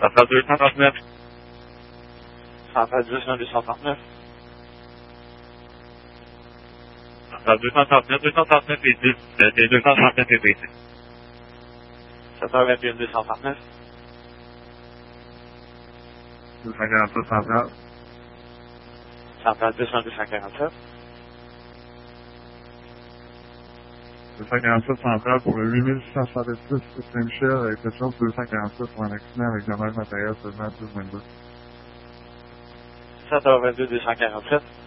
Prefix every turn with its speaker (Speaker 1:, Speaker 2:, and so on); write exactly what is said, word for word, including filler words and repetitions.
Speaker 1: Centrale deux cent trente-neuf.
Speaker 2: Centrale dix, deux cent trente-neuf.
Speaker 1: Centrale deux cent trente-neuf, deux cent trente-neuf et dix, c'est deux cent trente-neuf et dix.
Speaker 2: sept heures vingt et un, deux cent trente-neuf.
Speaker 3: deux cent quarante-sept centrale.
Speaker 2: Centrale dix, deux cent quarante-sept.
Speaker 3: deux cent quarante-sept centrale pour le huit mille six cent soixante-six Saint-Michel avec le chose deux cent quarante-sept pour un accident avec dommage matériel seulement à plus vingt-deux.
Speaker 2: sept heures vingt-deux, deux cent quarante-sept.